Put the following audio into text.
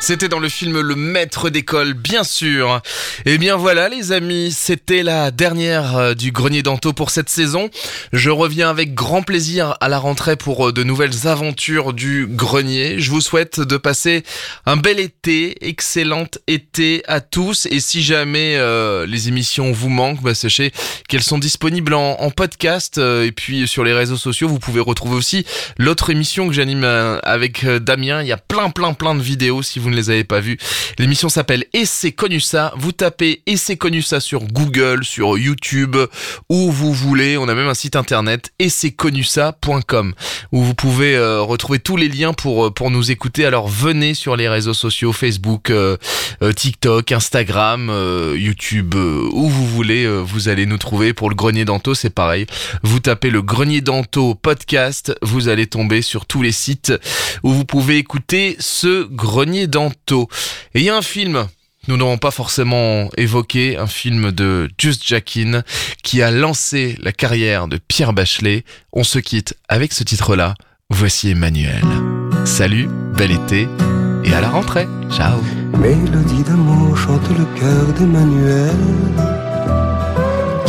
C'était dans le film Le Maître d'école, bien sûr. Et bien voilà les amis, c'était la dernière du Grenier d'Anto pour cette saison. Je reviens avec grand plaisir à la rentrée pour de nouvelles aventures du grenier. Je vous souhaite de passer un bel été, excellent été à tous. Et si jamais les émissions vous manquent, sachez qu'elles sont disponibles en podcast. Et puis sur les réseaux sociaux, vous pouvez retrouver aussi l'autre émission que j'anime avec Damien. Il y a plein de vidéos si vous ne les avez pas vues. L'émission s'appelle Et c'est connu ça. Vous tapez Et c'est connu ça sur Google, sur YouTube, où vous voulez. On a même un site internet etc'estconnusa.com où vous pouvez retrouver tous les liens pour nous écouter. Alors venez sur les réseaux sociaux, Facebook, TikTok, Instagram, YouTube, où vous voulez. Vous allez nous trouver. Pour le Grenier d'Anto, c'est pareil. Vous tapez le Grenier d'Anto podcast, vous allez tomber sur tous les sites où vous pouvez écouter ce Grenier d'Anto. Et il y a un film, nous n'aurons pas forcément évoqué, un film de Just Jackin qui a lancé la carrière de Pierre Bachelet. On se quitte avec ce titre-là. Voici Emmanuel. Salut, bel été et à la rentrée. Ciao. Mélodie d'amour chante le cœur d'Emmanuel.